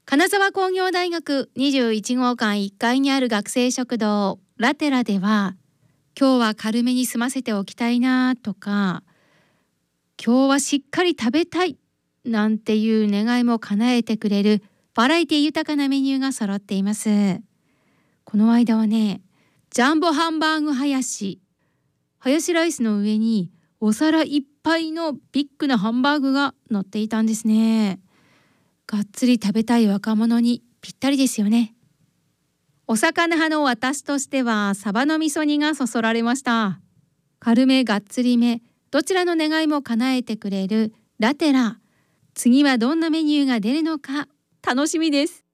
金沢工業大学21号館1階にある学生食堂ラテラでは、今日は軽めに済ませておきたいなとか、今日はしっかり食べたいなんていう願いも叶えてくれるバラエティ豊かなメニューが揃っています。この間はね、ジャンボハンバーグハヤシライスの上にお皿いっぱいのビッグなハンバーグが乗っていたんですね。がっつり食べたい若者にぴったりですよね。お魚派の私としてはサバの味噌煮がそそられました。軽めがっつりめどちらの願いも叶えてくれるラテラ。次はどんなメニューが出るのか楽しみです。